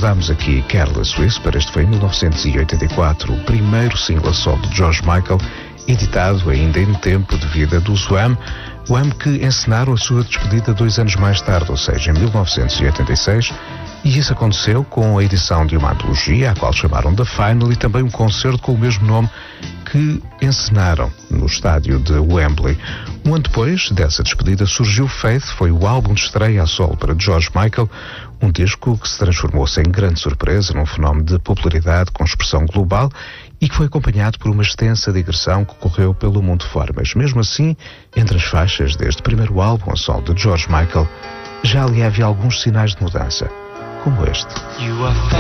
recordamos aqui Careless Whisper. Este foi em 1984, o primeiro single solo de George Michael, editado ainda em tempo de vida dos Wham que encenaram a sua despedida 2 anos mais tarde, ou seja, em 1986, e isso aconteceu com a edição de uma antologia, a qual chamaram The Final, e também um concerto com o mesmo nome que encenaram no estádio de Wembley. Um ano depois dessa despedida surgiu Faith, foi o álbum de estreia a solo para George Michael, um disco que se transformou sem grande surpresa num fenómeno de popularidade com expressão global e que foi acompanhado por uma extensa digressão que correu pelo mundo fora. Mas mesmo assim, entre as faixas deste primeiro álbum a solo de George Michael, já ali havia alguns sinais de mudança, como este.